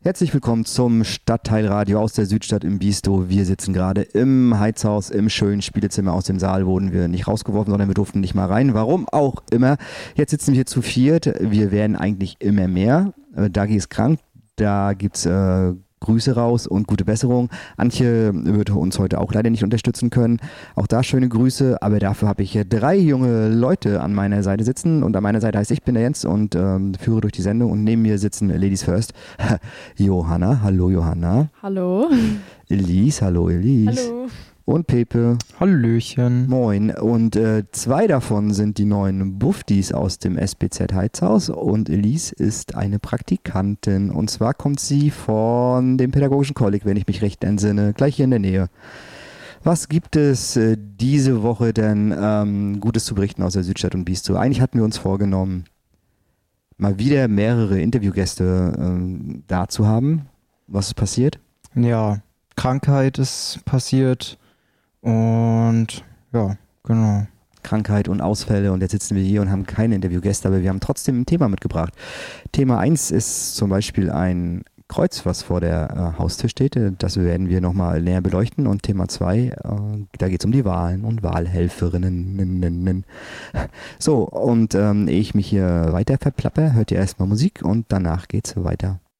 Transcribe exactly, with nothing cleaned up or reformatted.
Herzlich willkommen zum Stadtteilradio aus der Südstadt im Biestow. Wir sitzen gerade im Heizhaus, im schönen Spielezimmer. Aus dem Saal wurden wir nicht rausgeworfen, sondern wir durften nicht mal rein. Warum auch immer. Jetzt sitzen wir zu viert. Wir werden eigentlich immer mehr. Äh, Dagi ist krank. Da gibt's äh, Grüße raus und gute Besserung. Antje wird uns heute auch leider nicht unterstützen können. Auch da schöne Grüße, aber dafür habe ich hier drei junge Leute an meiner Seite sitzen und an meiner Seite heißt ich bin der Jens und ähm, führe durch die Sendung und neben mir sitzen Ladies First. Johanna, hallo Johanna. Hallo. Elise, hallo Elise. Hallo. Und Pepe. Hallöchen. Moin. Und äh, zwei davon sind die neuen Buffdies aus dem S B Z Heizhaus und Elise ist eine Praktikantin. Und zwar kommt sie von dem Pädagogischen Kolleg, wenn ich mich recht entsinne, gleich hier in der Nähe. Was gibt es äh, diese Woche denn ähm, Gutes zu berichten aus der Südstadt und Biestow? Eigentlich hatten wir uns vorgenommen, mal wieder mehrere Interviewgäste ähm, da zu haben. Was ist passiert? Ja, Krankheit ist passiert. Und ja, genau. Krankheit und Ausfälle und jetzt sitzen wir hier und haben keine Interviewgäste, aber wir haben trotzdem ein Thema mitgebracht. Thema eins ist zum Beispiel ein Kreuz, was vor der äh, Haustür steht. Das werden wir nochmal näher beleuchten. Und Thema zwei, äh, da geht es um die Wahlen und Wahlhelferinnen. So, und ähm, ehe ich mich hier weiter verplappe, hört ihr erstmal Musik und danach geht's weiter.